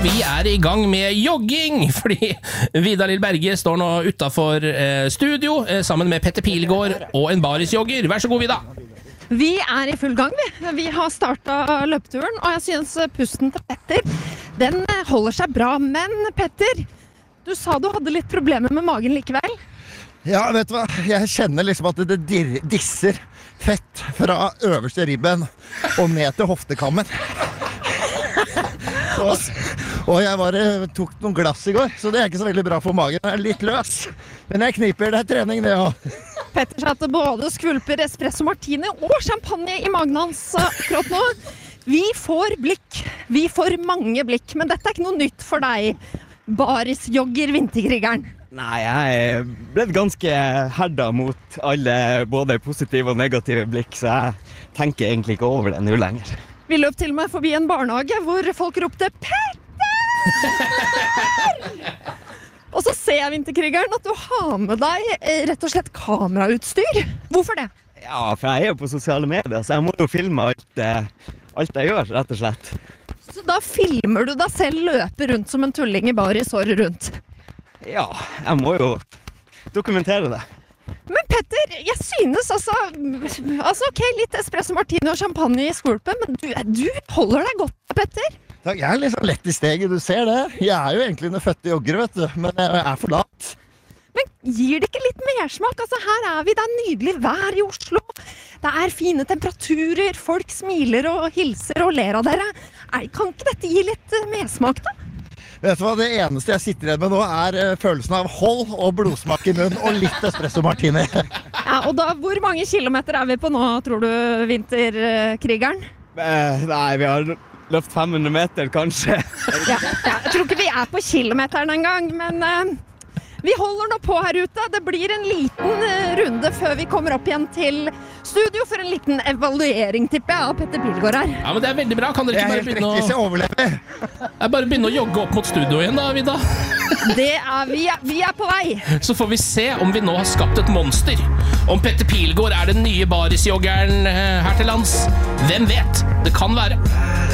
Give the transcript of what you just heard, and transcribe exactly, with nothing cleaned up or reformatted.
Vi er i gang med jogging, fordi Vidar Lill Berge står nå utenfor eh, studio eh, sammen med Petter Pilgaard og en barisjogger. Vær så god, Vidar. Vi er i full gang, vi. Vi har startet løpeturen, og jeg synes pusten til Petter, den holder seg bra. Men Petter, du sa du hadde litt problemer med magen likevel. Ja, vet du hva? Jeg kjenner liksom at det dir- disser fett fra øverste ribben og ned til hoftekammen. Og, og jeg bare tok noen glass i går, så det er ikke så veldig bra for magen. Jeg er litt løs, men jeg kniper. Det er trening, det også. Petter sa at det både skvulper espresso martini og champagne i magen hans akkurat nå. Vi får blikk. Vi får mange blikk, men dette er ikke noe nytt for deg, barisjogger vinterkrigeren. Nei, jeg ble ganske herda mot alle både positive og negative blikk, så jeg tenker egentlig ikke over det nå lenger. Vi løp til og med forbi en barnehage hvor folk ropte Petter! Og så ser jeg vinterkrigeren at du har med deg eh, rett og slett kamerautstyr. Hvorfor det? Ja, for jeg er jo på sosiale medier, så jeg må jo filme alt, eh, alt jeg gjør, rett og slett. Så da filmer du deg selv løpe rundt som en tulling i baris året rundt. Ja, jeg må jo dokumentere det. Men Petter, jeg synes altså, altså ok, litt espresso martini og champagne i skvulpen, men du, du holder deg godt, Petter. Jeg er litt sånn lett i steget, du ser det. Jeg er jo egentlig en født jogger, vet du, men jeg er for lat. Men gir det ikke litt mersmak? Altså, her er vi, det er nydelig vær i Oslo. Det er fine temperaturer, folk smiler og hilser og ler av dere. Nei, kan ikke dette gi litt uh, mersmak da? Vet du hva, det eneste jeg sitter igjen med nå er uh, følelsen av hold og blodsmak i munnen og litt espresso martini. Ja, og da, hvor mange kilometer er vi på nå, tror du, vinterkrigeren? Eh, nei, vi har løpt fem hundre meter, kanskje. Ja, ja, jeg tror ikke vi er på kilometeren en gang, men uh, vi holder nå på her ute. Det blir en liten uh, runde før vi kommer opp igjen til studio for en liten evaluering, tipper jeg, av Petter Pilgaard her. Ja, men det er veldig bra. Kan dere Jeg ikke er bare helt begynne riktig, så å, jeg overlever. jeg bare begynne å jogge opp mot studio igjen da, Vidar? Det er vi, er, vi er på vei. Så får vi se om vi nå har skapt et monster. Om Petter Pilgaard er den nye barisjoggeren eh, her til lands. Hvem vet? Det kan være.